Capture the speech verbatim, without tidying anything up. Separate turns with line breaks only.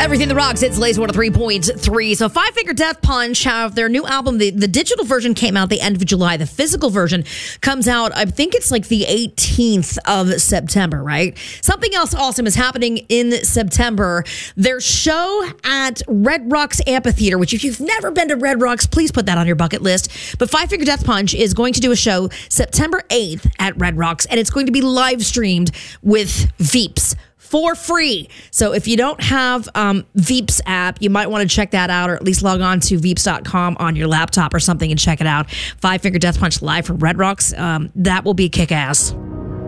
Everything that rocks, it's Laser one oh three point three. So Five Finger Death Punch have their new album. The, the digital version came out the end of July. The physical version comes out, I think it's like the eighteenth of September, right? Something else awesome is happening in September. Their show at Red Rocks Amphitheater, which if you've never been to Red Rocks, please put that on your bucket list. But Five Finger Death Punch is going to do a show September eighth at Red Rocks, and it's going to be live streamed with Veeps for free. So if you don't have um, Veeps app, you might want to check that out, or at least log on to veeps dot com on your laptop or something and check it out. Five Finger Death Punch live from Red Rocks. Um, that will be kick-ass.